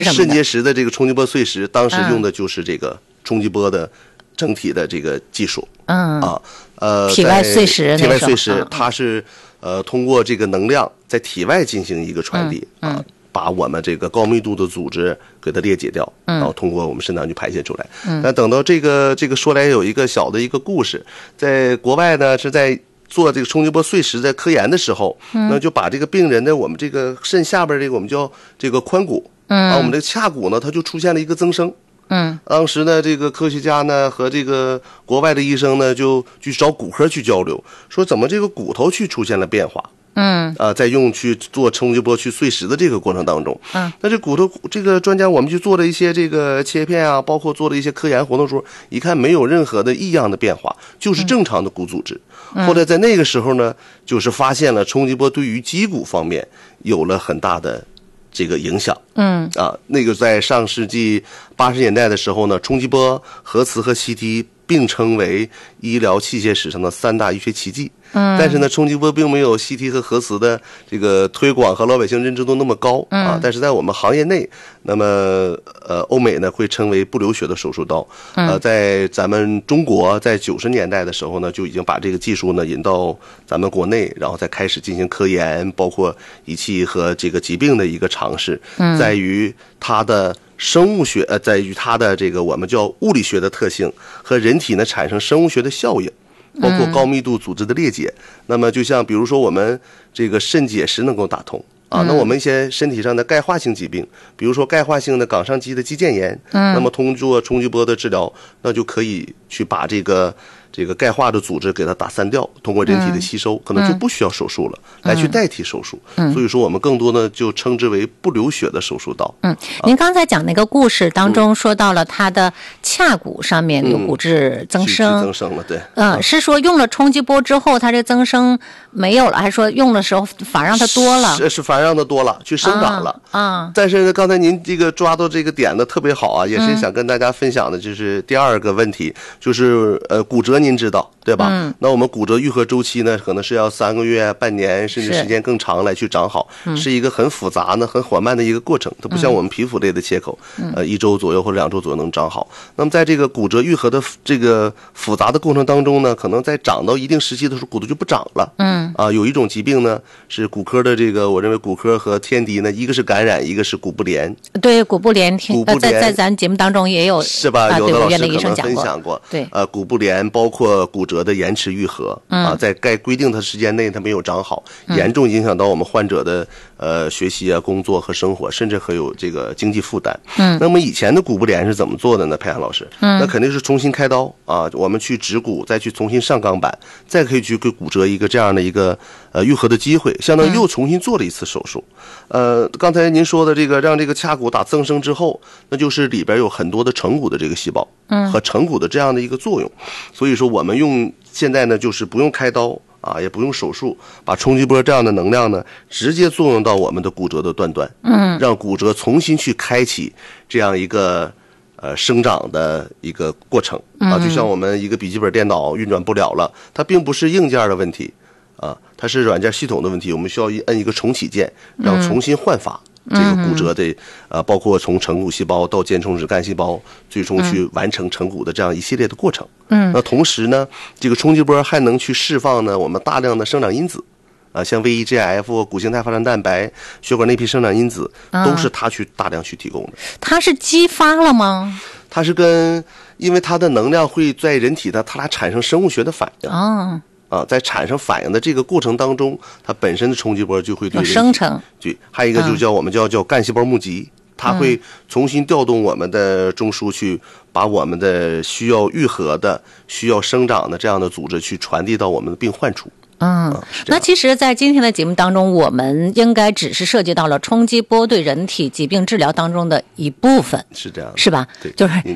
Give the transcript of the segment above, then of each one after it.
肾结石的这个冲击波碎石，当时用的就是这个冲击波的整体的这个技术。 体外碎石， 体外碎石，它是通过这个能量在体外进行一个传递把我们这个高密度的组织给它裂解掉，然后通过我们肾脏去排泄出来。那等到这个说来有一个小的一个故事，在国外呢是在做这个冲击波碎石在科研的时候，那就把这个病人的我们这个肾下边这个我们叫这个髋骨，我们这个髂骨呢它就出现了一个增生。当时呢，这个科学家呢和这个国外的医生呢就去找骨科去交流，说怎么这个骨头去出现了变化。在用去做冲击波去碎石的这个过程当中，那这骨头这个专家我们去做了一些这个切片啊，包括做了一些科研活动时候，一看没有任何的异样的变化，就是正常的骨组织。后来在那个时候呢，就是发现了冲击波对于肌骨方面有了很大的这个影响。那个在上世纪80年代的时候呢，冲击波、核磁和 CT 并称为医疗器械史上的3大医学奇迹。但是呢，冲击波并没有 CT 和核磁的这个推广和老百姓认知度那么高但是在我们行业内，那么欧美呢会称为不流血的手术刀。在咱们中国在90年代的时候呢，就已经把这个技术呢引到咱们国内，然后再开始进行科研，包括仪器和这个疾病的一个尝试，在于它的生物学在于它的这个我们叫物理学的特性和人体呢产生生物学的效应，包括高密度组织的裂解。那么就像比如说我们这个肾结石能够打通那我们一些身体上的钙化性疾病，比如说钙化性的冈上肌的肌腱炎，那么通过冲击波的治疗，那就可以去把这个钙化的组织给它打散掉，通过人体的吸收，可能就不需要手术了，来去代替手术。所以说我们更多的就称之为不流血的手术刀。 您刚才讲那个故事当中说到了他的髂骨上面有骨质增生， 增生了，对。 是说用了冲击波之后，它这增生没有了，还是说用的时候反而让它多了？ 是反而让它多了，去生长了。但是呢，刚才您这个抓到这个点的特别好啊，也是想跟大家分享的，就是第二个问题，就是骨折您知道对吧？那我们骨折愈合周期呢，可能是要3个月、半年，甚至时间更长来去长好，是一个很复杂呢、很缓慢的一个过程。它不像我们皮肤类的切口，1周左右或者2周左右能长好。那么在这个骨折愈合的这个复杂的过程当中呢，可能在长到一定时期的时候，骨头就不长了。有一种疾病呢，是骨科的这个，我认为骨科和天敌呢，一个是感染，一个是骨不连。 对，骨不连，在咱节目当中也有， 是吧？有的老师可能分享过。 对， 骨不连包括骨折的延迟愈合在该规定的时间内它没有长好，严重影响到我们患者的学习啊、工作和生活，甚至还有这个经济负担。那么以前的骨不连是怎么做的呢？佩涵老师，那肯定是重新开刀我们去植骨，再去重新上钢板，再可以去给骨折一个这样的一个愈合的机会，相当于又重新做了一次手术。刚才您说的这个让这个髂骨打增生之后，那就是里边有很多的成骨的这个细胞和成骨的这样的一个作用。所以说我们现在呢就是不用开刀也不用手术，把冲击波这样的能量呢直接作用到我们的骨折的端端，让骨折重新去开启这样一个生长的一个过程就像我们一个笔记本电脑运转不了了，它并不是硬件的问题它是软件系统的问题，我们需要摁一个重启键，让重新焕发这个骨折的包括从成骨细胞到间充质干细胞，最终去完成成骨的这样一系列的过程。那同时呢，这个冲击波还能去释放呢我们大量的生长因子像 VEGF、骨形态发生蛋白、血管内皮生长因子，都是它去大量去提供的。 它是激发了吗？ 它是因为它的能量会在人体它俩产生生物学的反应在产生反应的这个过程当中，它本身的冲击波就会对人体生成。 对，还有一个就我们叫干细胞募集，它会重新调动我们的中枢去把我们的需要愈合的、需要生长的这样的组织去传递到我们的病患处。 那其实在今天的节目当中，我们应该只是涉及到了冲击波对人体疾病治疗当中的一部分， 是这样的， 是吧？ 对， 就是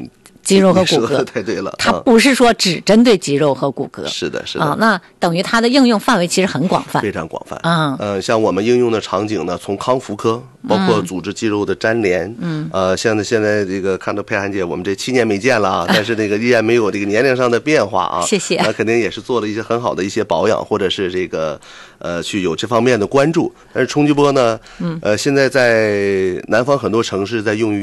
肌肉和骨骼， 太对了， 它不是说只针对肌肉和骨骼。 是的，是的。 那等于它的应用范围其实很广泛， 非常广泛。像我们应用的场景呢，从康复科，包括组织肌肉的粘连，现在这个看到佩涵姐，我们这7年没见了啊，但是那个依然没有这个年龄上的变化啊。 谢谢。 那肯定也是做了一些很好的一些保养，或者是这个去有这方面的关注。但是冲击波呢，现在在南方很多城市在用于